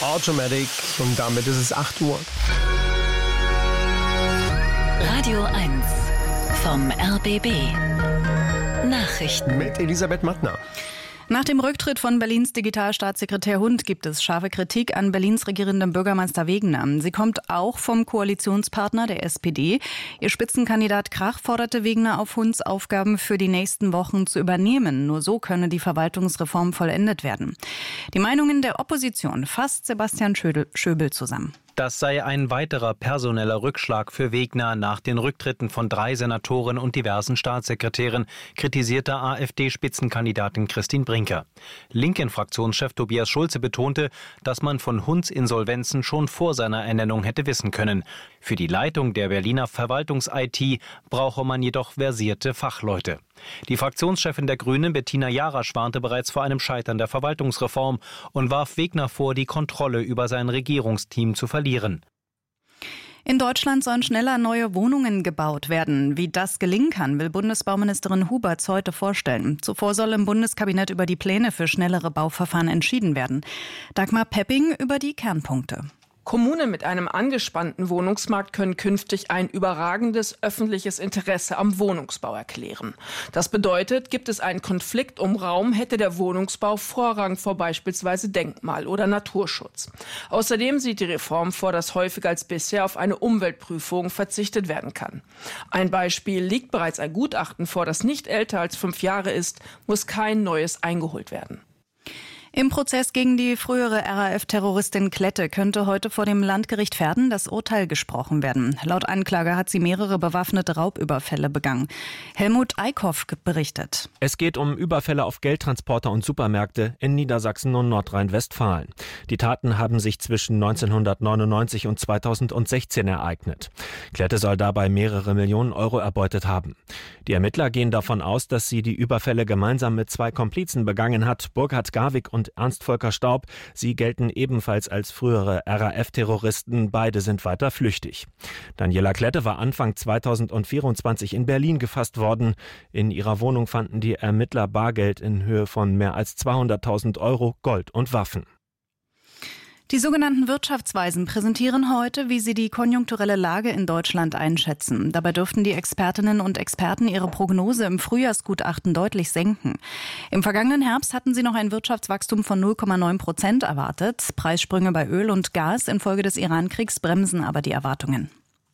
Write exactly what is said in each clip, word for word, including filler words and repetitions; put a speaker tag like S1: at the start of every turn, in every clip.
S1: Automatic und damit ist es acht Uhr.
S2: Radio eins vom R B B. Nachrichten
S1: Mit Elisabeth Mattner.
S3: Nach dem Rücktritt von Berlins Digitalstaatssekretär Hund gibt es scharfe Kritik an Berlins regierendem Bürgermeister Wegner. Sie kommt auch vom Koalitionspartner der S P D. Ihr Spitzenkandidat Krach forderte Wegner auf, Hunds Aufgaben für die nächsten Wochen zu übernehmen. Nur so könne die Verwaltungsreform vollendet werden. Die Meinungen der Opposition fasst Sebastian Schöbel zusammen.
S4: Das sei ein weiterer personeller Rückschlag für Wegner nach den Rücktritten von drei Senatoren und diversen Staatssekretären, kritisierte AfD-Spitzenkandidatin Christine Brinker. Linken-Fraktionschef Tobias Schulze betonte, dass man von Hunds Insolvenzen schon vor seiner Ernennung hätte wissen können. Für die Leitung der Berliner Verwaltungs-I T brauche man jedoch versierte Fachleute. Die Fraktionschefin der Grünen, Bettina Jarasch, warnte bereits vor einem Scheitern der Verwaltungsreform und warf Wegner vor, die Kontrolle über sein Regierungsteam zu verlieren.
S3: In Deutschland sollen schneller neue Wohnungen gebaut werden. Wie das gelingen kann, will Bundesbauministerin Huberts heute vorstellen. Zuvor soll im Bundeskabinett über die Pläne für schnellere Bauverfahren entschieden werden. Dagmar Pepping über die Kernpunkte.
S5: Kommunen mit einem angespannten Wohnungsmarkt können künftig ein überragendes öffentliches Interesse am Wohnungsbau erklären. Das bedeutet, gibt es einen Konflikt um Raum, hätte der Wohnungsbau Vorrang vor beispielsweise Denkmal- oder Naturschutz. Außerdem sieht die Reform vor, dass häufiger als bisher auf eine Umweltprüfung verzichtet werden kann. Ein Beispiel: liegt bereits ein Gutachten vor, das nicht älter als fünf Jahre ist, muss kein neues eingeholt werden.
S3: Im Prozess gegen die frühere R A F-Terroristin Klette könnte heute vor dem Landgericht Verden das Urteil gesprochen werden. Laut Anklage hat sie mehrere bewaffnete Raubüberfälle begangen. Helmut Eickhoff berichtet.
S6: Es geht um Überfälle auf Geldtransporter und Supermärkte in Niedersachsen und Nordrhein-Westfalen. Die Taten haben sich zwischen neunzehnhundertneunundneunzig und zweitausendsechzehn ereignet. Klette soll dabei mehrere Millionen Euro erbeutet haben. Die Ermittler gehen davon aus, dass sie die Überfälle gemeinsam mit zwei Komplizen begangen hat, Burkhard Garwig und und Ernst-Volker Staub. Sie gelten ebenfalls als frühere R A F-Terroristen. Beide sind weiter flüchtig. Daniela Klette war Anfang zweitausendvierundzwanzig in Berlin gefasst worden. In ihrer Wohnung fanden die Ermittler Bargeld in Höhe von mehr als zweihunderttausend Euro, Gold und Waffen.
S3: Die sogenannten Wirtschaftsweisen präsentieren heute, wie sie die konjunkturelle Lage in Deutschland einschätzen. Dabei dürften die Expertinnen und Experten ihre Prognose im Frühjahrsgutachten deutlich senken. Im vergangenen Herbst hatten sie noch ein Wirtschaftswachstum von null Komma neun Prozent erwartet. Preissprünge bei Öl und Gas infolge des Iran-Kriegs bremsen aber die Erwartungen.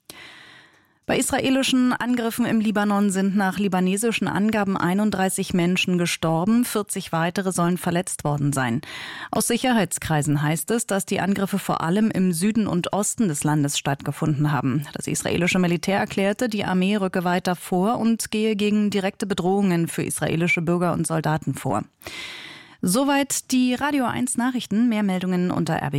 S3: Bei israelischen Angriffen im Libanon sind nach libanesischen Angaben einunddreißig Menschen gestorben, vierzig weitere sollen verletzt worden sein. Aus Sicherheitskreisen heißt es, dass die Angriffe vor allem im Süden und Osten des Landes stattgefunden haben. Das israelische Militär erklärte, die Armee rücke weiter vor und gehe gegen direkte Bedrohungen für israelische Bürger und Soldaten vor. Soweit die Radio eins Nachrichten. Mehr Meldungen unter R B B.